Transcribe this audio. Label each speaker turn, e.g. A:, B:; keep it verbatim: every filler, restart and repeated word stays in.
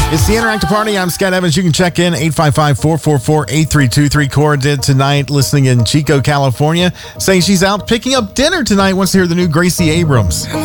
A: It's the Interactive Party. I'm Scott Evans. You can check in eight five five, four four four, eight three two three. Cora did tonight, listening in Chico, California, saying she's out picking up dinner tonight. Wants to hear the new Gracie Abrams.